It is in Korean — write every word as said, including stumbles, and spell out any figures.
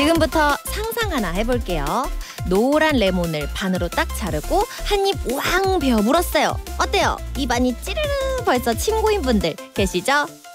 지금부터 상상 하나 해볼게요. 노란 레몬을 반으로 딱 자르고 한 입 왕 베어 물었어요. 어때요? 입안이 찌르르 벌써 침 고인 분들 계시죠?